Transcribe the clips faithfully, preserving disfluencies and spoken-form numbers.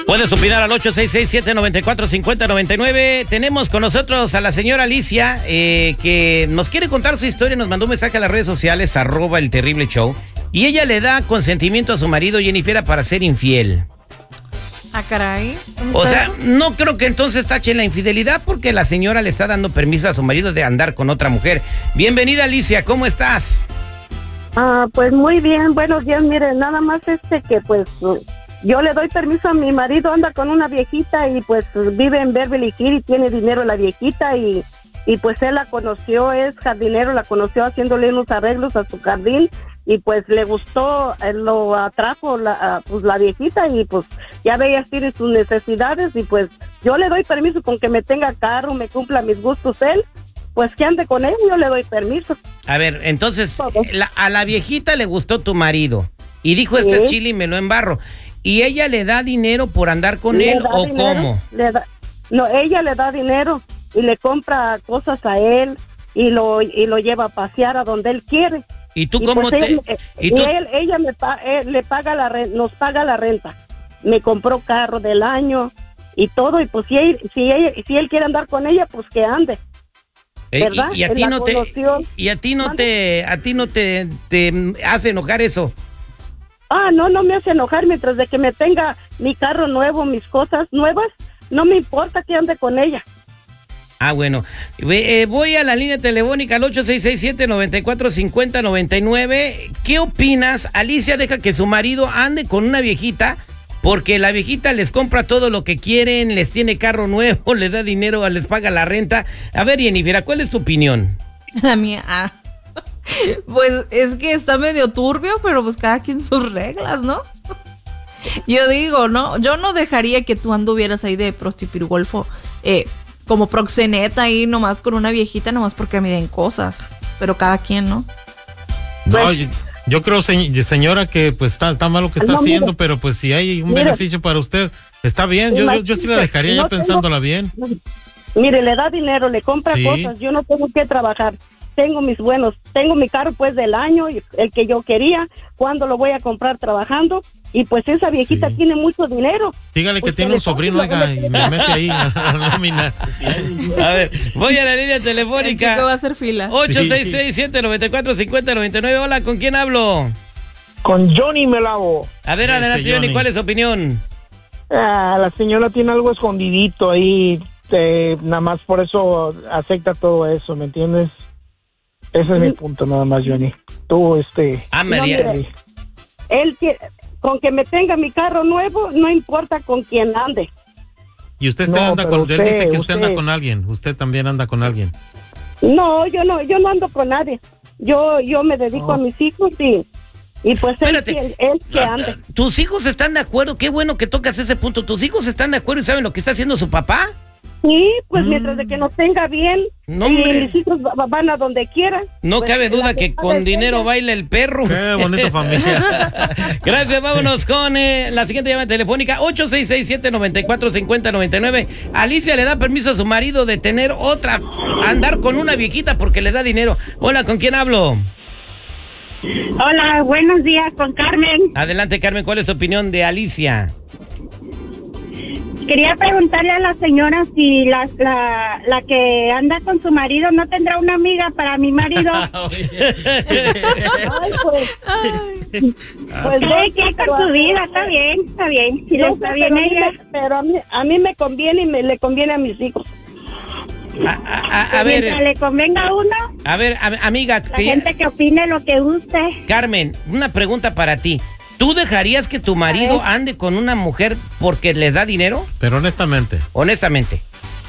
Puedes opinar al ocho seis seis, siete nueve cuatro, cinco cero nueve nueve. Tenemos con nosotros a la señora Alicia, eh, que nos quiere contar su historia. Nos mandó un mensaje a las redes sociales, arroba el terrible show. Y ella le da consentimiento a su marido, Jennifer, para ser infiel. Ah, caray. O sea, no creo que entonces tachen la infidelidad porque la señora le está dando permiso a su marido de andar con otra mujer. Bienvenida, Alicia, ¿cómo estás? Ah, pues muy bien, buenos días. Miren, nada más este que pues yo le doy permiso a mi marido, anda con una viejita y pues vive en Beverly Hills y tiene dinero la viejita y, y pues él la conoció, es jardinero, la conoció haciéndole unos arreglos a su jardín y pues le gustó, él lo atrajo la, pues la viejita y pues ya veía tiene sus necesidades y pues yo le doy permiso con que me tenga carro, me cumpla mis gustos él. Pues que ande con él, yo le doy permiso. A ver, entonces, la, a la viejita le gustó tu marido y dijo, este es Sí. chile y me lo embarro. ¿Y ella le da dinero por andar con Le él da o dinero, cómo? le da- no, ella le da dinero y le compra cosas a él y lo y lo lleva a pasear a donde él quiere. ¿Y tú Y cómo pues te...? ella, ¿Y y tú? él, ella me pa- él le paga la re- nos paga la renta. Me compró carro del año y todo y pues si él, si ella- si él quiere andar con ella, pues que ande. Eh, ¿verdad? y, y a Él ti la no te conoció. y a ti no ¿Mande? te a ti no te, te hace enojar eso. Ah, no, no me hace enojar mientras de que me tenga mi carro nuevo, mis cosas nuevas, no me importa que ande con ella. Ah, bueno. Eh, voy a la línea telefónica al ocho seis seis, siete nueve cuatro, cinco cero nueve nueve. ¿Qué opinas? Alicia deja que su marido ande con una viejita porque la viejita les compra todo lo que quieren, les tiene carro nuevo, les da dinero, les paga la renta. A ver, Jennifer, ¿cuál es tu opinión? La mía, ah. Pues es que está medio turbio, pero pues cada quien sus reglas, ¿no? Yo digo, ¿no? Yo no dejaría que tú anduvieras ahí de prostipirgolfo, eh, como proxeneta ahí nomás con una viejita, nomás porque me den cosas. Pero cada quien, ¿no? No, yo, yo creo, se- señora, que pues está, está mal lo que está No, mire. haciendo, pero pues si hay un Mire. beneficio para usted, está bien. Yo, yo, yo sí la dejaría ya No tengo- pensándola bien. Mire, le da dinero, le compra Sí. cosas, yo no tengo que trabajar. Tengo mis buenos, tengo mi carro pues del año, el que yo quería, cuando lo voy a comprar trabajando, y pues esa viejita Sí. tiene mucho dinero. Dígale que Usted tiene le un sobrino, paga lo oiga, que y le me paga. mete ahí a la nómina. A ver, voy a la línea El chico va a telefónica hacer fila. ocho seis seis, siete nueve cuatro, cinco cero nueve nueve. Hola, ¿con quién hablo? Con Johnny me lavo. A ver, Ese adelante, Johnny, Johnny. ¿cuál es su opinión? Ah, la señora tiene algo escondidito ahí, eh, nada más por eso acepta todo eso, ¿me entiendes? Ese es mi punto nada más, Johnny. Tú, este... Ah, No, María. mire. Él que- con que me tenga mi carro nuevo, no importa con quién ande. Y usted se No, anda pero con, él usted- dice que usted anda usted- con alguien, usted también anda con alguien. No, yo no, yo no ando con nadie. Yo, yo me dedico No. a mis hijos y, y pues él, Espérate. que- él que ande. ¿Tus hijos están de acuerdo? Qué bueno que tocas ese punto. ¿Tus hijos están de acuerdo y saben lo que está haciendo su papá? Sí, pues Mm. mientras de que nos tenga bien, No, y hombre. mis hijos va- van a donde quieran. No Pues, cabe la duda que paga con es dinero ella. baila el perro. Qué bonita familia. Gracias, vámonos con eh, la siguiente llamada telefónica, ocho seis seis, siete nueve cuatro, cinco cero nueve nueve. Alicia le da permiso a su marido de tener otra, andar con una viejita porque le da dinero. Hola, ¿con quién hablo? Hola, buenos días con Carmen. Adelante, Carmen, ¿cuál es tu opinión de Alicia? Quería preguntarle a la señora si la, la, la que anda con su marido no tendrá una amiga para mi marido. Ay, pues, pues Sí, no, que pero- con su vida, está bien, está bien. Si le no, está pero bien a mí ella. me- Pero a mí, a mí me conviene y me le conviene a mis hijos. A, a- a- a Mientras ver, le convenga a uno, a ver, a- amiga, la te- gente que opine lo que guste. Carmen, una pregunta para ti. ¿Tú dejarías que tu marido ande con una mujer porque les da dinero? Pero honestamente, Honestamente.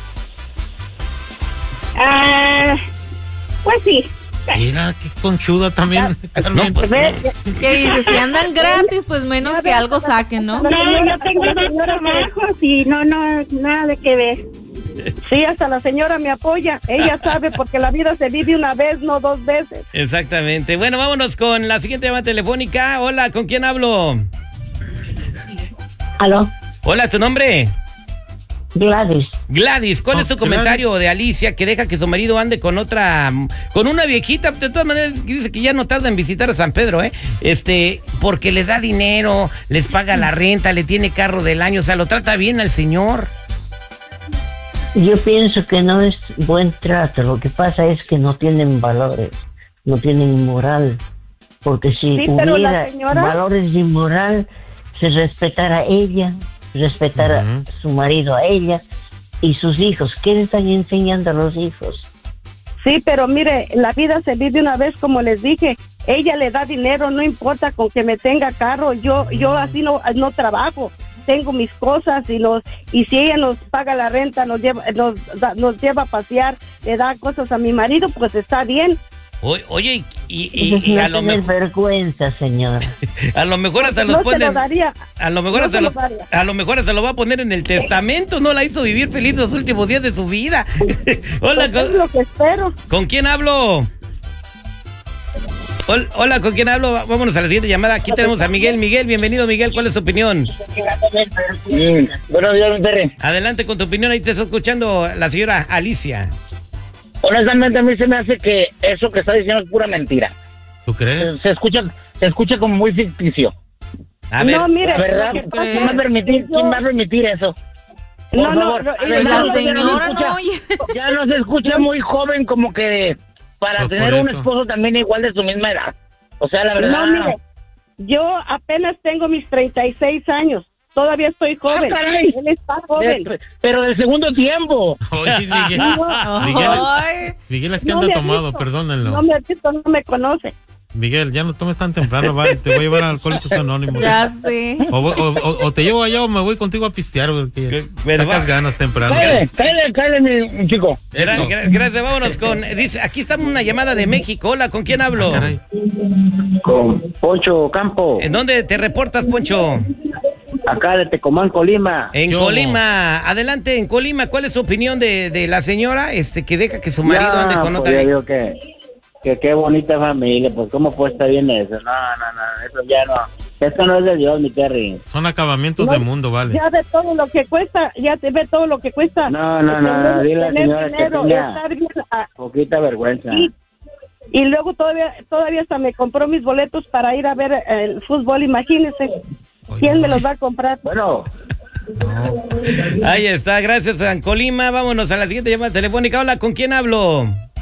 Ah, pues sí. mira qué conchuda también, Carmen. No, pues, Ve, ¿Qué dices? Si andan gratis, pues menos que algo saquen, ¿no? No, yo tengo dos trabajos y no, no, nada de que ver. sí, hasta la señora me apoya. Ella sabe porque la vida se vive una vez, no dos veces. Exactamente. Bueno, vámonos con la siguiente llamada telefónica. Hola, ¿con quién hablo? ¿Aló? Hola, ¿tu nombre? Gladys. Gladys, ¿cuál Oh, es tu Gladys. comentario de Alicia que deja que su marido ande con otra, con una viejita? De todas maneras, dice que ya no tarda en visitar a San Pedro, ¿eh? Este, porque le da dinero, les paga la renta, le tiene carro del año, o sea, lo trata bien al señor. Yo pienso que no es buen trato. Lo que pasa es que no tienen valores, no tienen moral. Porque si Sí, pero la hubiera señora- valores y moral, se respetara a ella, respetara Ujú. su marido a ella y sus hijos. ¿Qué le están enseñando a los hijos? Sí, pero mire, la vida se vive una vez, como les dije. Ella le da dinero, no importa con que me tenga carro. Yo, yo así no, no trabajo. Tengo mis cosas y nos y si ella nos paga la renta, nos lleva, nos, da- nos lleva a pasear, le da cosas a mi marido, pues está bien. Oye, oye, y, y- Eso es y no a, lo tener mejor, vergüenza, señora. a lo mejor hasta los No se lo ponen, daría. a lo mejor no hasta se lo, lo daría. a lo mejor hasta lo va a poner en el testamento, no la hizo vivir feliz los últimos días de su vida. Hola, Pues es con, lo que espero. ¿con quién hablo? Hol- Hola, ¿con quién hablo? Vámonos a la siguiente llamada. Aquí tenemos a Miguel. Miguel, bienvenido, Miguel. ¿Cuál es tu opinión? Mm, buenos días, don Terry. Adelante con tu opinión. Ahí te está escuchando la señora Alicia. Honestamente, a mí se me hace que eso que está diciendo es pura mentira. ¿Tú Se, crees? se escucha se escucha como muy ficticio. A ver, No, mire, La verdad, lo que pasa ¿quién va a es permitir, que quién yo- va a permitir eso? Por No, no, favor, no, a y ver, La no, ya no se señora escucha- no oye. Ya no se escucha muy joven como que para Pues tener por un eso. esposo también igual de su misma edad. O sea, la verdad. No, mire, yo apenas tengo mis treinta y seis años. Todavía estoy joven. Ah, caray. Él está joven. de- pero del segundo tiempo. Oye, Miguel. Miguel, Ay, Miguel es que No anda me ha tomado, visto. perdónenlo. No me ha visto, no me conoce. Miguel, ya no tomes tan temprano, va, te voy a llevar a Alcohólicos Anónimos. ya sé. O, o- o- o te llevo allá o me voy contigo a pistear, porque Pero sacas va- ganas temprano. Cállate, cállate, cállate, mi, mi chico. gra- Eso. gra- gracias, vámonos con. Dice, aquí estamos una llamada de México. Hola, ¿con quién hablo? Ah, caray. Con Poncho Campo, ¿En dónde te reportas, Poncho? acá de Tecomán, Colima. En ¿Qué hubo? Colima. Adelante, en Colima. ¿Cuál es su opinión de, de la señora este que deja que su marido Ya, ande con pues, otra? ya digo que, que qué bonita familia, pues cómo puede estar bien eso. No, no, no, eso ya no. Esto no es de Dios, mi Terry. Son acabamientos No, de mundo, vale. Ya ve todo lo que cuesta, ya te ve todo lo que cuesta. No, no, no, Tener- dile a la tener señora que dinero, tenga- estar bien, ah, Poquita vergüenza. y, y luego todavía todavía hasta me compró mis boletos para ir a ver eh, el fútbol, imagínese. ¿Quién me los va a comprar? Bueno, Ahí está, gracias, en Colima. Vámonos a la siguiente llamada telefónica. Hola, ¿con quién hablo?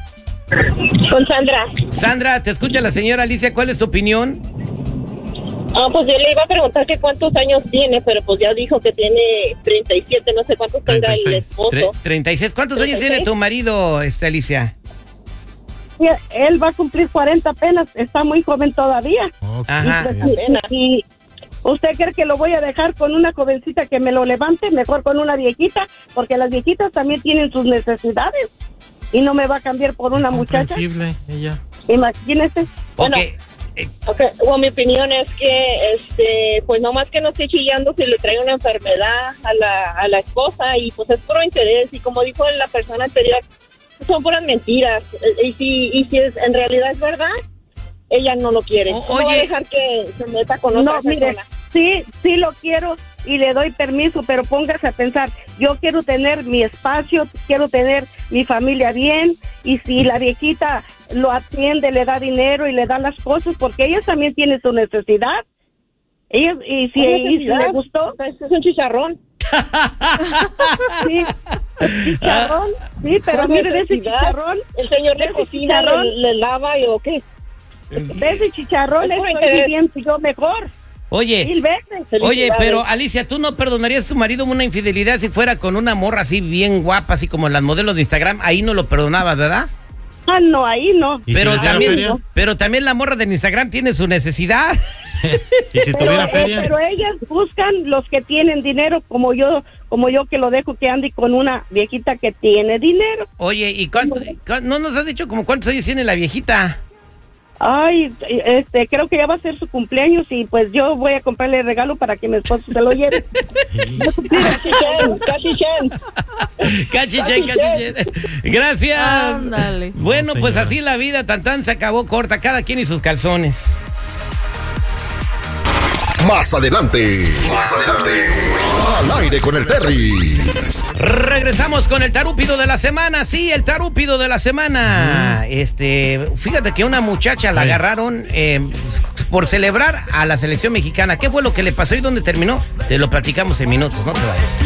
Con Sandra. Sandra, te escucha la señora Alicia. ¿Cuál es tu opinión? Ah, pues yo le iba a preguntar que cuántos años tiene, pero pues ya dijo que tiene treinta y siete, no sé cuántos tenga el treinta y seis. esposo. Tre- treinta y seis. ¿Cuántos años treinta y tiene seis. tu marido, este, Alicia? Sí, él va a cumplir cuarenta apenas, está muy joven todavía. Oh, sí. Ajá. Y, y ¿usted cree que lo voy a dejar con una jovencita que me lo levante? Mejor con una viejita, porque las viejitas también tienen sus necesidades. Y no me va a cambiar por una muchacha. Comprensible, ella. Imagínese. Ok. Bueno. Eh, Ok, bueno, mi opinión es que, este, pues no más que no esté chillando si le trae una enfermedad a la, a la esposa y pues es puro interés y como dijo la persona anterior, son puras mentiras y si, y si es, en realidad es verdad, ella no lo quiere. O- ¿Cómo va a oye. dejar que se meta con otra No, mire, persona? sí, sí lo quiero y le doy permiso, pero póngase a pensar, yo quiero tener mi espacio, quiero tener mi familia bien, y si la viejita lo atiende, le da dinero y le da las cosas, porque ella también tiene su necesidad. Ella, y si, ¿Qué y si necesidad? le gustó, Pues es un chicharrón. sí, chicharrón, sí, pero ¿Cuál mire, de ese necesidad? chicharrón, El señor le Ese cocina, chicharrón. le, le lava y o qué. de ese chicharrón Es por estoy interés. viviendo yo mejor, mil Oye, veces. oye, Felicidades. pero Alicia, ¿tú no perdonarías a tu marido una infidelidad si fuera con una morra así bien guapa, así como las modelos de Instagram? Ahí no lo perdonabas, ¿verdad? Ah, no, ahí no. ¿Y Pero si le diera también, feria? pero también la morra de Instagram tiene su necesidad. ¿Y si Pero, tuviera eh, feria? pero ellas buscan los que tienen dinero, como yo, como yo que lo dejo que ande con una viejita que tiene dinero. Oye, ¿y cuánto? cu- No nos has dicho como cuántos años tiene la viejita. Ay, este, creo que ya va a ser su cumpleaños y pues yo voy a comprarle regalo para que mi esposo se lo lleve. Cachichen, cachichen. Cachichen, cachichen. Gracias. Ándale. Bueno, No, pues señora. así la vida tan tan se acabó corta, cada quien y sus calzones. Más adelante. Más adelante. Al aire con el Terry. Regresamos con el tarúpido de la semana. Sí, el tarúpido de la semana. Uh-huh. Este, fíjate que una muchacha la agarraron eh, por celebrar a la selección mexicana. ¿Qué fue lo que le pasó y dónde terminó? Te lo platicamos en minutos, no te vayas.